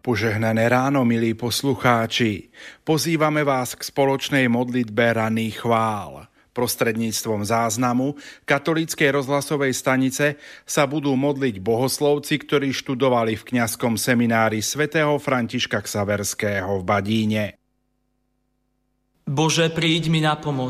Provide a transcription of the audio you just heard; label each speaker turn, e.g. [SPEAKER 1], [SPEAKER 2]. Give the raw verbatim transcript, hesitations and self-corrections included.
[SPEAKER 1] Požehnané ráno, milí poslucháči. Pozývame vás k spoločnej modlitbe ranných chvál. Prostredníctvom záznamu katolíckej rozhlasovej stanice sa budú modliť bohoslovci, ktorí študovali v kňazskom seminári svätého Františka Xaverského v Badíne.
[SPEAKER 2] Bože, príď mi na pomoc.